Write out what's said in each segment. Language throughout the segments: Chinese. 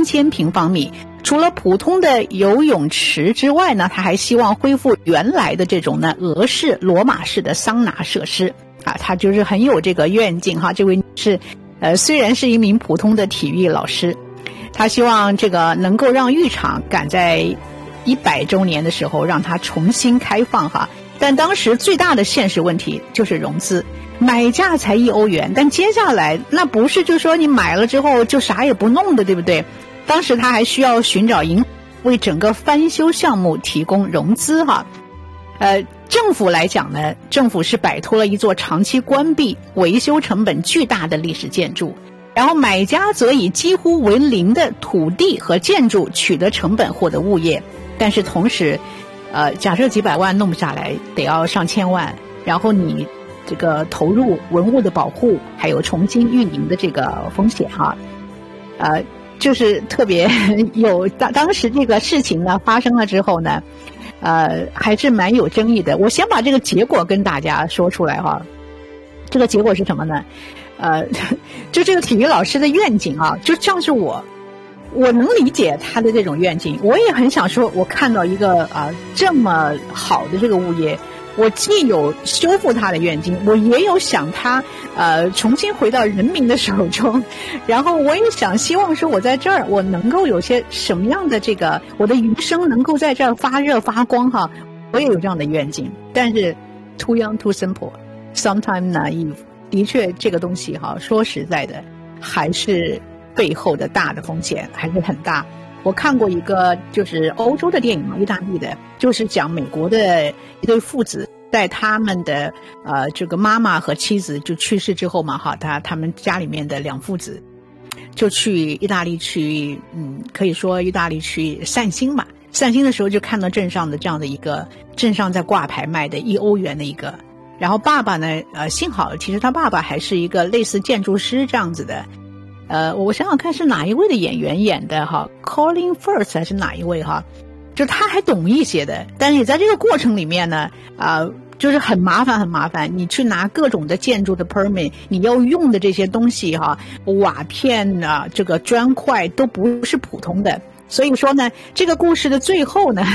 3000平方米。除了普通的游泳池之外呢，他还希望恢复原来的这种呢俄式罗马式的桑拿设施啊，他就是很有这个愿景哈。这位女士虽然是一名普通的体育老师，他希望这个能够让浴场赶在100周年的时候让它重新开放哈。但当时最大的现实问题就是融资，买价才1欧元，但接下来那不是就说你买了之后就啥也不弄的，对不对？当时他还需要寻找银行为整个翻修项目提供融资哈。政府来讲呢，政府是摆脱了一座长期关闭、维修成本巨大的历史建筑，然后买家则以几乎为零的土地和建筑取得成本获得物业，但是同时假设几百万弄不下来，得要上千万，然后你这个投入文物的保护，还有重新运营的这个风险哈，就是特别有当时这个事情呢发生了之后呢，还是蛮有争议的。我先把这个结果跟大家说出来哈。这个结果是什么呢？就这个体育老师的愿景啊，就像是我能理解他的这种愿景，我也很想说，我看到一个这么好的这个物业，我既有修复它的愿景，我也有想它重新回到人民的手中，然后我也希望说我在这儿我能够有些什么样的这个我的余生能够在这儿发热发光哈，我也有这样的愿景。但是 too young too simple sometimes naive， 的确这个东西哈，说实在的还是背后的大的风险还是很大。我看过一个就是欧洲的电影嘛，意大利的，就是讲美国的一对父子，在他们的这个妈妈和妻子就去世之后嘛哈，他们家里面的2父子就去意大利去可以说意大利去散心嘛。散心的时候就看到镇上的这样的一个镇上在挂牌卖的1欧元的一个，然后爸爸呢幸好其实他爸爸还是一个类似建筑师这样子的。我想想看是哪一位的演员演的哈 ，Colin Firth 还是哪一位哈？就他还懂一些的，但是也在这个过程里面呢，就是很麻烦。你去拿各种的建筑的 permit， 你要用的这些东西哈，瓦片啊，这个砖块都不是普通的。所以说呢，这个故事的最后呢，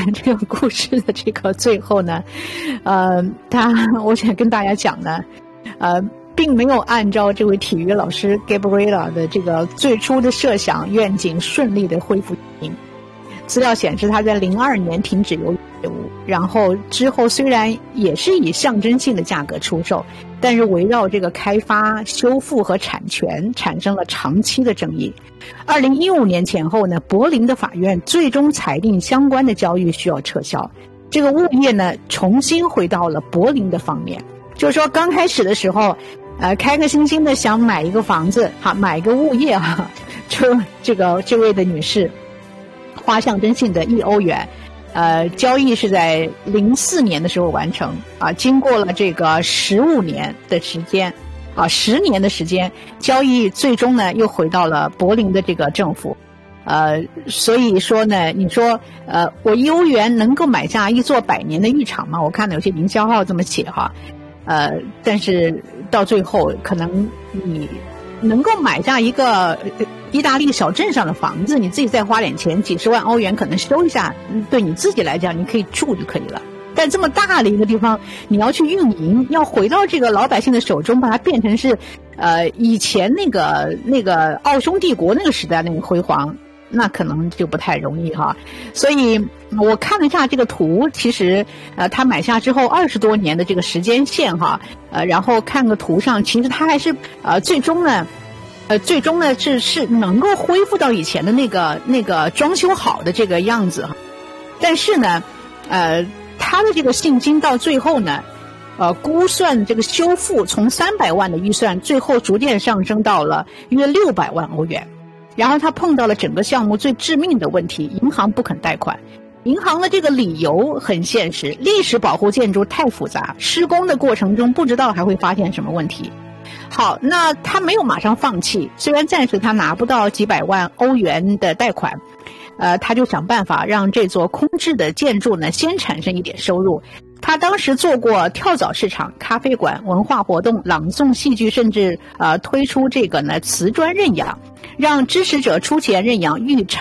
我想跟大家讲呢，并没有按照这位体育老师 Gabriela 的这个最初的设想愿景顺利的恢复运营。资料显示他在02年停止游泳业务，然后之后虽然也是以象征性的价格出售，但是围绕这个开发、修复和产权产生了长期的争议。2015年前后呢，柏林的法院最终裁定相关的交易需要撤销，这个物业呢重新回到了柏林的方面。就是说刚开始的时候开开心心的想买一个房子买一个物业就这位的女士花象征性的1欧元，交易是在04年的时候完成经过了这个15年的时间10年的时间，交易最终呢又回到了柏林的这个政府。所以说呢，你说我1欧元能够买下一座100年的浴场吗？我看到有些营销号这么写但是到最后可能你能够买下一个意大利小镇上的房子，你自己再花点钱几十万欧元可能收一下，对你自己来讲你可以住就可以了。但这么大的一个地方你要去运营，要回到这个老百姓的手中，把它变成是以前那个奥匈帝国那个时代那个辉煌，那可能就不太容易哈。所以我看了一下这个图，其实他买下之后20多年的这个时间线哈，然后看个图上，其实他还是最终呢是能够恢复到以前的那个装修好的这个样子哈。但是呢他的这个信心到最后呢估算这个修复从300万的预算最后逐渐上升到了约600万欧元。然后他碰到了整个项目最致命的问题，银行不肯贷款。银行的这个理由很现实，历史保护建筑太复杂，施工的过程中不知道还会发现什么问题。好，那他没有马上放弃，虽然暂时他拿不到几百万欧元的贷款，他就想办法让这座空置的建筑呢先产生一点收入。他当时做过跳蚤市场、咖啡馆、文化活动、朗诵戏剧，甚至推出这个呢瓷砖认养，让支持者出钱认养浴场